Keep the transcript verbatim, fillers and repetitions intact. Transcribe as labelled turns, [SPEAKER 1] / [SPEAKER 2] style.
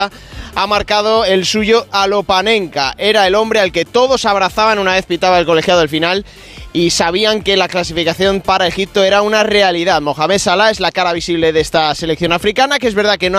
[SPEAKER 1] ha marcado el suyo a Lopanenka. Era el hombre al que todos abrazaban una vez pitaba el colegiado del final y sabían que la clasificación para Egipto era una realidad. Mohamed Salah es la cara visible de esta selección africana, que es verdad que no